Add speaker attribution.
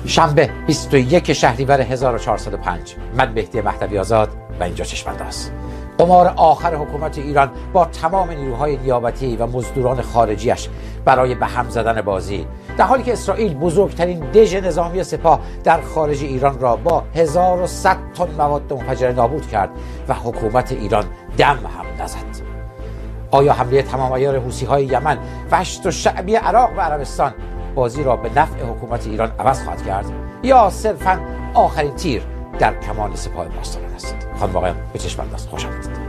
Speaker 1: شنبه 21 شهریور 1405. من مهدی مهدوی آزاد و اینجا چشم‌انداز. قمار آخر حکومت ایران با تمام نیروهای نیابتی و مزدوران خارجیش برای به هم زدن بازی، در حالی که اسرائیل بزرگترین دژ نظامی سپاه در خارج ایران را با 1100 تن مواد منفجره نابود کرد و حکومت ایران دم هم نزد. آیا حمله تمام عیار حوثی‌های یمن و هشت شعبی عراق و عربستان بازی را به نفع حکومت ایران عوض خواهد کرد یا صرفاً آخرین تیر در کمان سپاه پاسداران است؟ خانم آقایان، به چشم انداز. خوش آمدید.